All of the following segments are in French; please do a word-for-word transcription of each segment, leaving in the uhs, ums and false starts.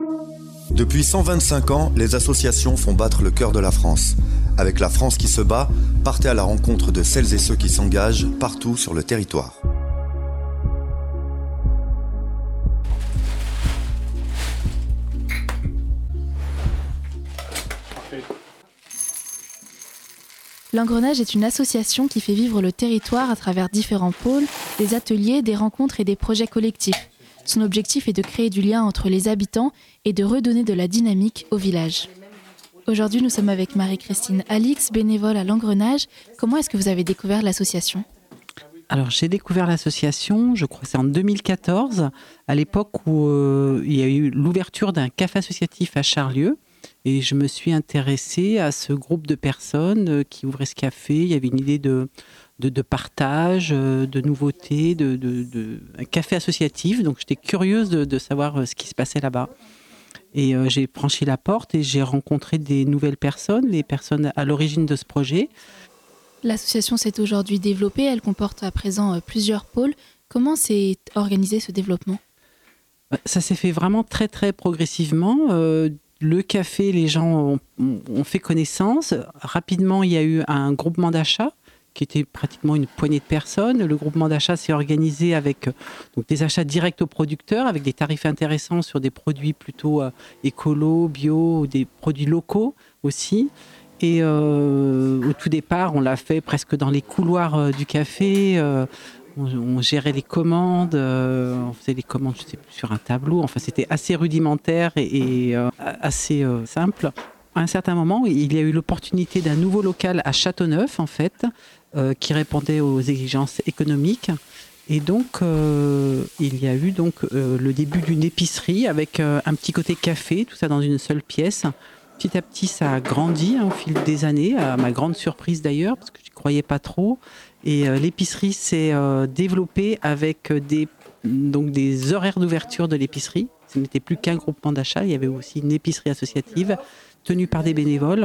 Depuis cent vingt-cinq ans, les associations font battre le cœur de la France. Avec La France qui se bat, partez à la rencontre de celles et ceux qui s'engagent partout sur le territoire. L'Engrenage est une association qui fait vivre le territoire à travers différents pôles, des ateliers, des rencontres et des projets collectifs. Son objectif est de créer du lien entre les habitants et de redonner de la dynamique au village. Aujourd'hui, nous sommes avec Marie-Christine Alix, bénévole à l'Engrenage. Comment est-ce que vous avez découvert l'association ? Alors, j'ai découvert l'association, je crois que c'est en deux mille quatorze, à l'époque où euh, il y a eu l'ouverture d'un café associatif à Charlieu. Et je me suis intéressée à ce groupe de personnes qui ouvraient ce café. Il y avait une idée de, de, de partage, de nouveauté, de, de, de un café associatif. Donc j'étais curieuse de, de savoir ce qui se passait là-bas. Et euh, j'ai franchi la porte et j'ai rencontré des nouvelles personnes, les personnes à l'origine de ce projet. L'association s'est aujourd'hui développée. Elle comporte à présent plusieurs pôles. Comment s'est organisé ce développement ? Ça s'est fait vraiment très très progressivement. Euh, Le café, les gens ont, ont fait connaissance. Rapidement, il y a eu un groupement d'achat qui était pratiquement une poignée de personnes. Le groupement d'achat s'est organisé avec donc, des achats directs aux producteurs, avec des tarifs intéressants sur des produits plutôt euh, écolo, bio, des produits locaux aussi. Et euh, au tout départ, on l'a fait presque dans les couloirs euh, du café. Euh, On, on gérait les commandes, euh, on faisait les commandes, je sais plus, sur un tableau. Enfin, c'était assez rudimentaire et, et euh, assez euh, simple. À un certain moment, il y a eu l'opportunité d'un nouveau local à Châteauneuf, en fait, euh, qui répondait aux exigences économiques. Et donc, euh, il y a eu donc euh, le début d'une épicerie avec euh, un petit côté café, tout ça dans une seule pièce. Petit à petit, ça a grandi hein, au fil des années, à ma grande surprise d'ailleurs, parce que je n'y croyais pas trop. Et euh, l'épicerie s'est euh, développée avec des, donc des horaires d'ouverture de l'épicerie. Ce n'était plus qu'un groupement d'achat, il y avait aussi une épicerie associative tenue par des bénévoles.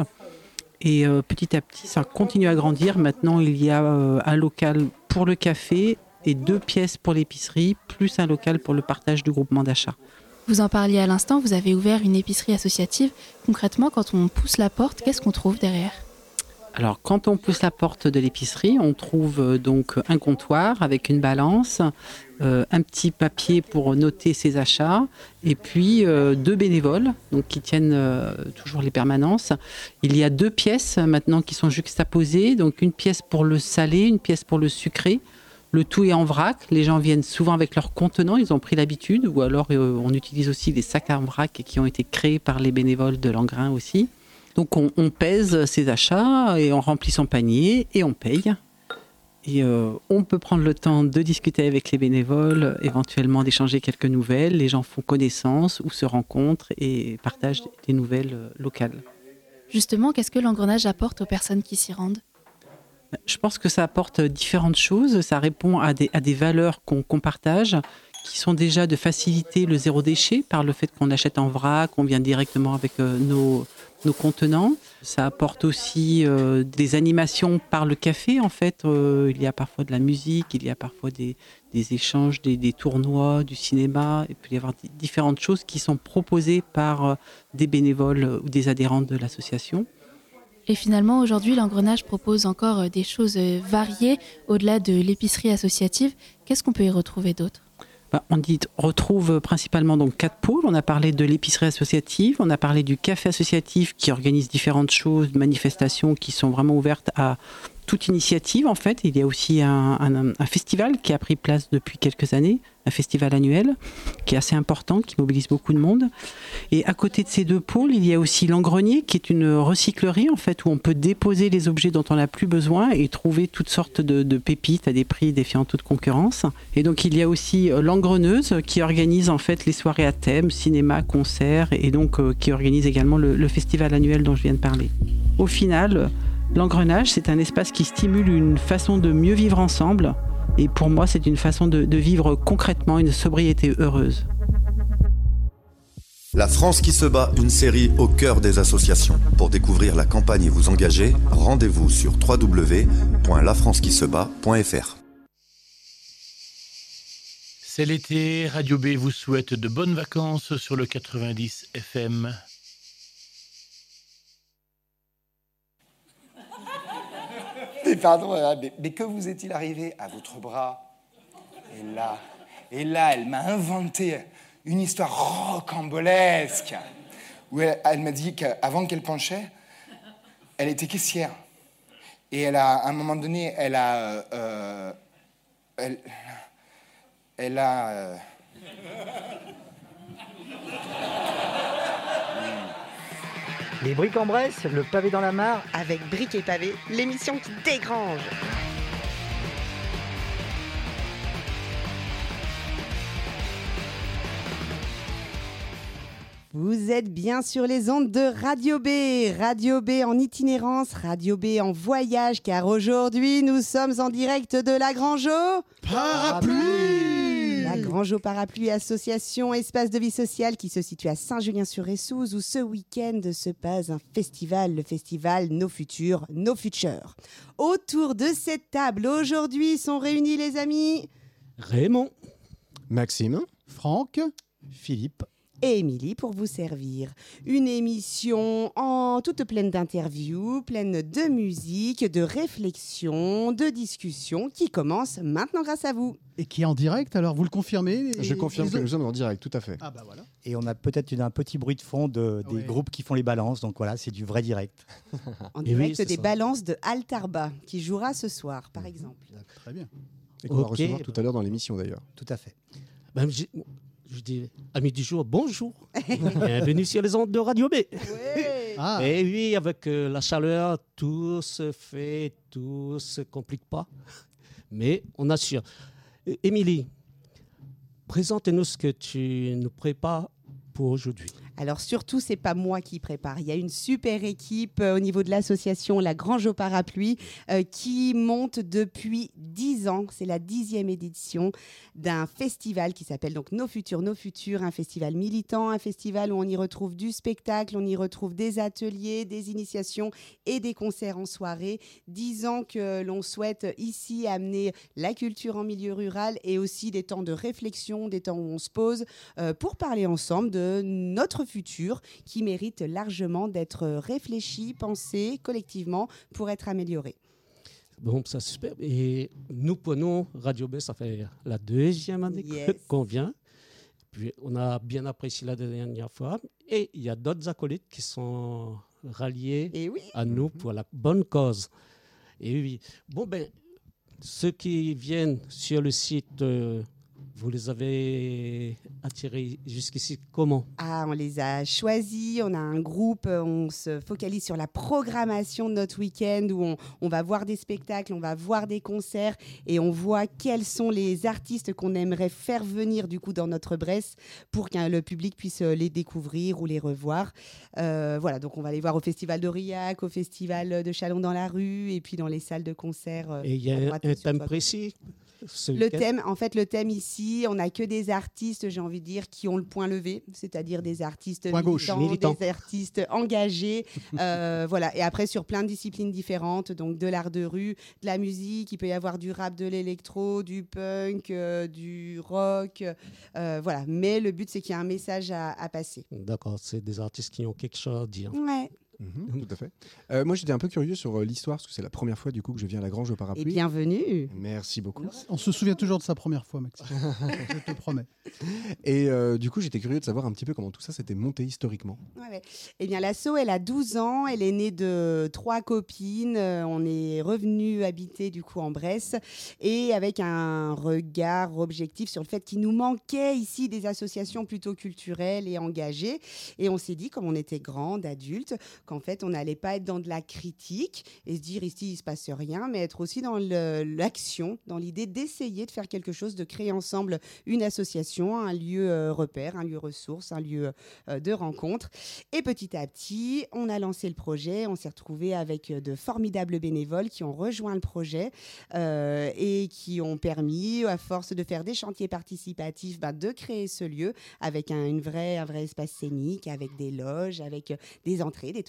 Et euh, petit à petit, ça continue à grandir. Maintenant, il y a euh, un local pour le café et deux pièces pour l'épicerie, plus un local pour le partage du groupement d'achat. Vous en parliez à l'instant, vous avez ouvert une épicerie associative. Concrètement, quand on pousse la porte, qu'est-ce qu'on trouve derrière ? Alors, quand on pousse la porte de l'épicerie, on trouve donc un comptoir avec une balance, euh, un petit papier pour noter ses achats, et puis euh, deux bénévoles donc, qui tiennent euh, toujours les permanences. Il y a deux pièces maintenant qui sont juxtaposées, donc une pièce pour le salé, une pièce pour le sucré. Le tout est en vrac. Les gens viennent souvent avec leurs contenants, ils ont pris l'habitude, ou alors euh, on utilise aussi des sacs en vrac qui ont été créés par les bénévoles de l'Engrain aussi. Donc on, on pèse ses achats et on remplit son panier et on paye. Et euh, on peut prendre le temps de discuter avec les bénévoles, éventuellement d'échanger quelques nouvelles. Les gens font connaissance ou se rencontrent et partagent des nouvelles locales. Justement, qu'est-ce que l'Engrenage apporte aux personnes qui s'y rendent ? Je pense que ça apporte différentes choses. Ça répond à des, à des valeurs qu'on, qu'on partage, qui sont déjà de faciliter le zéro déchet par le fait qu'on achète en vrac, qu'on vient directement avec euh, nos, nos contenants. Ça apporte aussi euh, des animations par le café. En fait, euh, il y a parfois de la musique, il y a parfois des, des échanges, des, des tournois, du cinéma. Il peut y avoir d- différentes choses qui sont proposées par euh, des bénévoles ou des adhérents de l'association. Et finalement, aujourd'hui, l'Engrenage propose encore des choses variées au-delà de l'épicerie associative. Qu'est-ce qu'on peut y retrouver d'autre ? Ben, on dit, retrouve principalement donc quatre pôles. On a parlé de l'épicerie associative, on a parlé du café associatif qui organise différentes choses, manifestations qui sont vraiment ouvertes à toute initiative en fait. Il y a aussi un, un, un festival qui a pris place depuis quelques années, un festival annuel qui est assez important, qui mobilise beaucoup de monde. Et à côté de ces deux pôles, il y a aussi l'Engrenier qui est une recyclerie en fait où on peut déposer les objets dont on n'a plus besoin et trouver toutes sortes de, de pépites à des prix défiant toute concurrence. Et donc il y a aussi l'Engreneuse qui organise en fait les soirées à thème, cinéma, concerts et donc euh, qui organise également le, le festival annuel dont je viens de parler. Au final, l'Engrenage, c'est un espace qui stimule une façon de mieux vivre ensemble. Et pour moi, c'est une façon de, de vivre concrètement une sobriété heureuse. La France qui se bat, une série au cœur des associations. Pour découvrir la campagne et vous engager, rendez-vous sur w w w point la france qui se bat point f r. C'est l'été, Radio B vous souhaite de bonnes vacances sur le quatre-vingt-dix F M. Mais pardon, mais, mais que vous est-il arrivé à votre bras? Et là, et là, elle m'a inventé une histoire rocambolesque où elle, elle m'a dit qu'avant qu'elle penchait, elle était caissière. Et elle a, à un moment donné, elle a... Euh, elle, elle a... Euh, Les Briques en Bresse, le pavé dans la mare, avec Briques et Pavés, l'émission qui dégrange. Vous êtes bien sur les ondes de Radio B, Radio B en itinérance, Radio B en voyage, car aujourd'hui nous sommes en direct de la Grange au Parapluie. La Grange au Parapluie, association espace de vie sociale qui se situe à Saint-Julien-sur-Ressouze, où ce week-end se passe un festival, le festival Nos Futurs, Nos Futures. Autour de cette table aujourd'hui sont réunis les amis Raymond, Maxime, Franck, Philippe et Émilie pour vous servir. Une émission en toute pleine d'interviews, pleine de musique, de réflexion, de discussion qui commence maintenant grâce à vous. Et qui est en direct, alors vous le confirmez les... Je confirme les que autres... nous sommes en direct, tout à fait. Ah bah voilà. Et on a peut-être un petit bruit de fond de, des ouais. groupes qui font les balances, donc voilà, c'est du vrai direct. En Et direct oui, des ça. balances de Altarba qui jouera ce soir, par exemple. Très bien. Et qu'on va Ok. recevoir tout à l'heure dans l'émission d'ailleurs. Tout à fait. Ben, je, je dis, amis du jour, bonjour. Bienvenue sur les ondes de Radio B. Ouais. Ah, Et oui, avec euh, la chaleur, tout se fait, tout se complique pas. Mais on assure. Euh, Émilie, présente-nous ce que tu nous prépares pour aujourd'hui. Alors surtout, c'est pas moi qui prépare. Il y a une super équipe euh, au niveau de l'association La Grange au Parapluie euh, qui monte depuis dix ans. C'est la dixième édition d'un festival qui s'appelle donc Nos Futurs, Nos Futurs, un festival militant, un festival où on y retrouve du spectacle, on y retrouve des ateliers, des initiations et des concerts en soirée. Dix ans que l'on souhaite ici amener la culture en milieu rural et aussi des temps de réflexion, des temps où on se pose euh, pour parler ensemble de notre futur qui mérite largement d'être réfléchi, pensé collectivement pour être amélioré. Bon, ça c'est super. Et nous, pour nous, Radio B, ça fait la deuxième année Yes. qu'on vient. Puis on a bien apprécié la dernière fois. Et il y a d'autres acolytes qui sont ralliés Et oui, à nous pour la bonne cause. Et oui. Bon, ben, ceux qui viennent sur le site, euh, vous les avez attirés jusqu'ici comment? ah, on les a choisis, on a un groupe, on se focalise sur la programmation de notre week-end où on, on va voir des spectacles, on va voir des concerts et on voit quels sont les artistes qu'on aimerait faire venir du coup dans notre Bresse pour que le public puisse les découvrir ou les revoir. Euh, voilà, donc on va les voir au Festival d'Aurillac, au Festival de Chalon dans la rue et puis dans les salles de concert. euh, Et il y à a droite un et sur thème droite. précis? ce Le week-end? thème, en fait, le thème ici, on n'a que des artistes, j'ai envie de dire, qui ont le point levé, c'est-à-dire des artistes Point gauche. militants, Militants. des artistes engagés, euh, voilà. Et après sur plein de disciplines différentes, donc de l'art de rue, de la musique, il peut y avoir du rap, de l'électro, du punk, euh, du rock, euh, voilà. Mais le but c'est qu'il y ait un message à, à passer. D'accord, c'est des artistes qui ont quelque chose à dire. Ouais. Mhm, tout à fait. Euh, moi, j'étais un peu curieux sur euh, l'histoire, parce que c'est la première fois du coup que je viens à la Grange au Parapluie. Et bienvenue. Merci beaucoup. on se souvient toujours de sa première fois, Maxime. Je te promets. Et euh, du coup, j'étais curieux de savoir un petit peu comment tout ça s'était monté historiquement. Ouais, ouais. Eh bien, l'asso, elle a douze ans. Elle est née de trois copines. Euh, on est revenu habiter du coup en Bresse et avec un regard objectif sur le fait qu'il nous manquait ici des associations plutôt culturelles et engagées. Et on s'est dit, comme on était grandes, adultes, qu'en fait, on n'allait pas être dans de la critique et se dire ici, il se passe rien, mais être aussi dans le- l'action, dans l'idée d'essayer de faire quelque chose, de créer ensemble une association, un lieu euh, repère, un lieu ressource, un lieu euh, de rencontre. Et petit à petit, on a lancé le projet, on s'est retrouvé avec euh, de formidables bénévoles qui ont rejoint le projet euh, et qui ont permis, à force de faire des chantiers participatifs, bah, de créer ce lieu avec un, une vraie, un vrai espace scénique, avec des loges, avec euh, des entrées, des toilettes,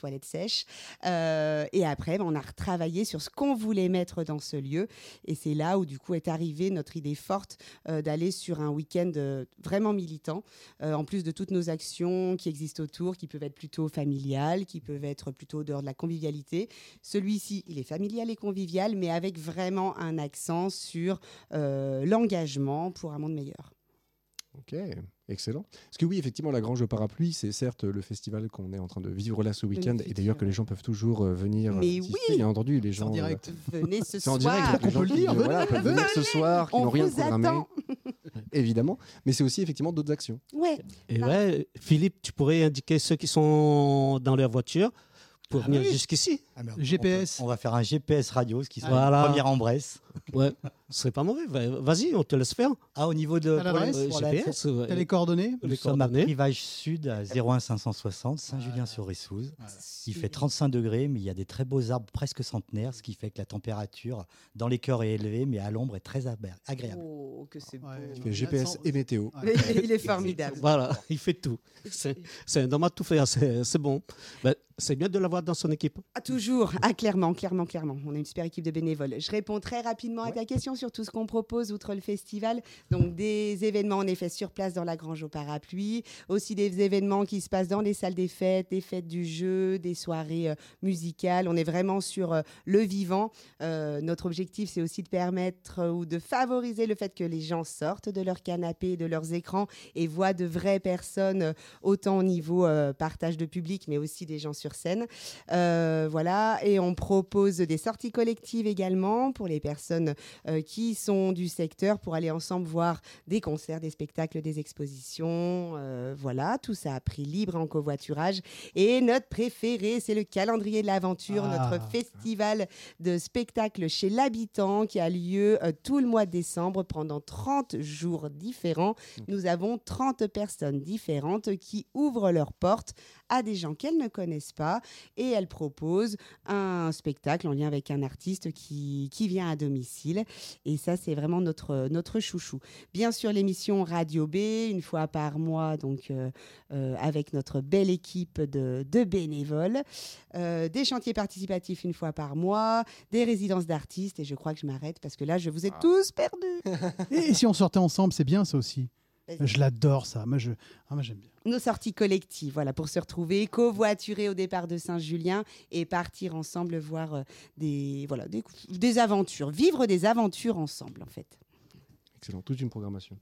toilettes sèches. Euh, et après, on a retravaillé sur ce qu'on voulait mettre dans ce lieu. Et c'est là où, du coup, est arrivée notre idée forte euh, d'aller sur un week-end euh, vraiment militant, euh, en plus de toutes nos actions qui existent autour, qui peuvent être plutôt familiales, qui peuvent être plutôt dehors de la convivialité. Celui-ci, il est familial et convivial, mais avec vraiment un accent sur euh, l'engagement pour un monde meilleur. Ok, excellent. Parce que oui, effectivement, la Grange au Parapluie, c'est certes le festival qu'on est en train de vivre là ce week-end, et d'ailleurs que les gens peuvent toujours euh, venir. Mais euh, oui, bien entendu, les gens. En direct. Euh, venez ce c'est soir. en direct. On peut le dire, qui, venez, voilà, peuvent venez. venir ce soir, qui On n'ont rien vous programmé. attend. Évidemment, mais c'est aussi effectivement d'autres actions. Ouais. Et ouais, Philippe, tu pourrais indiquer ceux qui sont dans leur voiture pour Ah venir oui. jusqu'ici. Ah, mais on G P S. peut- On va faire un G P S radio, ce qui sera Voilà. la première en Bresse. Ouais, ce serait pas mauvais. Va- Vas-y, on te laisse faire. Ah, au niveau de À l'adresse, Euh, pour G la- P S, ouais. T'as les coordonnées Nous les sommes à coordonnées. Privage Sud, à zéro un cinq cent soixante, Saint-Julien-sur-Rissouze. Il fait trente-cinq degrés, mais il y a des très beaux arbres presque centenaires, ce qui fait que la température dans les cœurs est élevée, mais à l'ombre est très ab- agréable. Oh, que c'est beau. Ouais, Il fait G P S et météo. Mais il est formidable. Voilà, il fait tout. C'est c'est un homme à tout faire, c'est c'est bon. Ben, c'est bien de l'avoir dans son équipe. Ah, toujours. Ah, clairement, clairement, clairement. On a une super équipe de bénévoles. Je réponds très rapidement à ta question sur tout ce qu'on propose outre le festival. Donc, des événements en effet sur place dans la Grange au Parapluie. Aussi des événements qui se passent dans les salles des fêtes, des fêtes du jeu, des soirées euh, musicales. On est vraiment sur euh, le vivant. Euh, notre objectif, c'est aussi de permettre euh, ou de favoriser le fait que les gens sortent de leur canapé, de leurs écrans et voient de vraies personnes, euh, autant au niveau euh, partage de public, mais aussi des gens sur scène. Euh, voilà, et on propose des sorties collectives également pour les personnes euh, qui sont du secteur pour aller ensemble voir des concerts, des spectacles, des expositions. Euh, voilà, tout ça à prix libre en covoiturage. Et notre préféré, c'est le calendrier de l'aventure, Ah. notre festival de spectacles chez l'habitant qui a lieu euh, tout le mois de décembre pendant trente jours différents. Nous avons trente personnes différentes qui ouvrent leurs portes à des gens qu'elles ne connaissent pas et elles proposent un spectacle en lien avec un artiste qui, qui vient à domicile. Et ça, c'est vraiment notre, notre chouchou. Bien sûr, l'émission Radio B, une fois par mois, donc euh, euh, avec notre belle équipe de, de bénévoles. Euh, des chantiers participatifs une fois par mois, des résidences d'artistes. Et je crois que je m'arrête parce que là, je vous ai tous perdus. Et si on sortait ensemble, c'est bien ça aussi. Vas-y. Je l'adore ça. Moi, je... ah, moi j'aime bien. Nos sorties collectives, voilà, pour se retrouver, covoiturer au départ de Saint-Julien et partir ensemble voir euh, des, voilà, des, des aventures, vivre des aventures ensemble, en fait. Excellent, toute une programmation.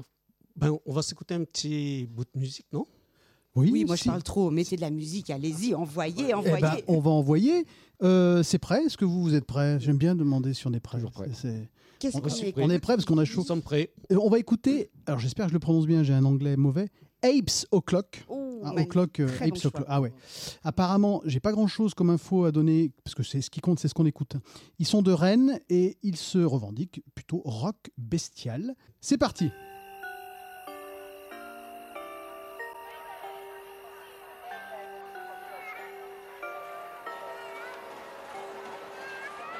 Ben, on va s'écouter un petit bout de musique, non? Oui, Oui, moi si. je parle trop. Mettez de la musique, allez-y, envoyez, Eh envoyez. ben, on va envoyer. Euh, c'est prêt? Est-ce que vous, vous êtes prêts? J'aime bien demander si on est prêt. Toujours prêt. C'est- c'est- Qu'est-ce on, qu'on on écoute est prêt parce qu'on a chaud. Nous sommes prêts. Euh, on va écouter, alors j'espère que je le prononce bien, j'ai un anglais mauvais. Apes O'Clock. Oh, Ah, magnifique. O'Clock, euh, Très Apes bon choix. O'Clock. Ah ouais. Apparemment, j'ai pas grand chose comme info à donner parce que c'est ce qui compte, c'est ce qu'on écoute. Ils sont de Rennes et ils se revendiquent plutôt rock bestial. C'est parti.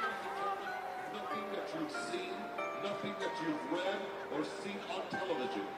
Nothing that you've seen, nothing that you've read or seen on television